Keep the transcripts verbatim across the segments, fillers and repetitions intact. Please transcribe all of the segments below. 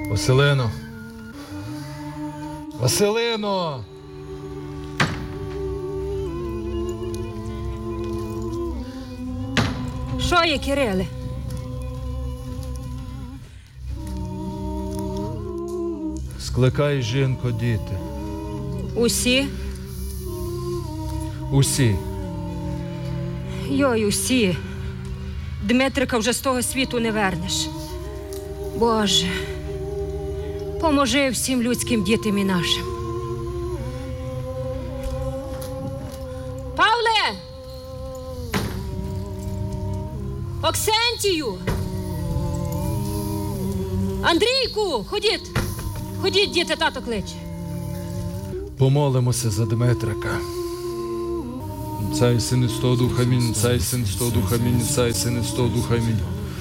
Василино! Василино! Що є, Кириле? Скликай, жінко, діти. Усі? Усі. Йой, усі. Дмитрика вже з того світу не вернеш. Боже, поможи всім людським дітям і нашим. Павле! Оксентію! Андрійку, ходіть! Ходіть, діти, тато кличе. Помолимося за Дмитрика. Цай син Святого Духа Амінь, цай син Святого Духа Амінь, цай син Святого Духа Амінь.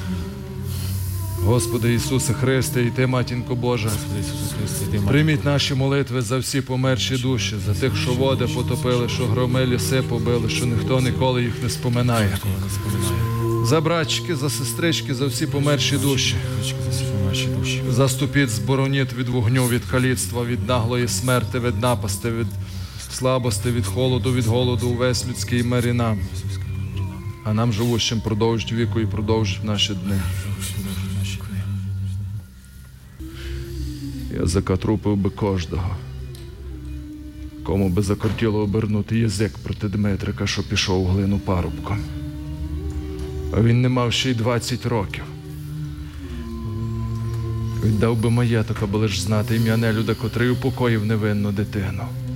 Господи Ісусе Христе, і Ти, Матінко Божа, прийміть наші молитви за всі померші душі, за тих, що води потопили, що громи ліси побили, що ніхто ніколи їх не споминає. За братчики, за сестрички, за всі померші душі. Заступіть, збороніть від вогню, від каліцтва, від наглої смерти, від напасти, від слабости, від холоду, від голоду, увесь людський мир і нам. А нам, живущим, продовжить віку і продовжить наші дни. Я закатрупив би кожного, кому би закортіло обернути язик проти Дмитрика, що пішов у глину парубком. А він не мав ще й двадцять років. Віддав би маєток, аби лиш знати ім'я нелюда, котрий упокоїв невинну дитину.